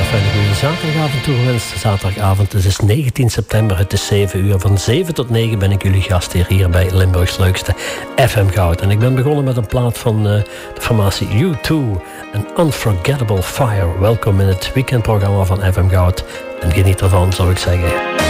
fijne goede zaterdagavond toegewenst. Zaterdagavond, het is 19 september, het is 7 uur. Van 7 tot 9 ben ik jullie gastheer hier bij Limburgs leukste FM Goud. En ik ben begonnen met een plaat van de formatie U2, een Unforgettable Fire. Welkom in het weekendprogramma van FM Goud. En geniet ervan, zou ik zeggen.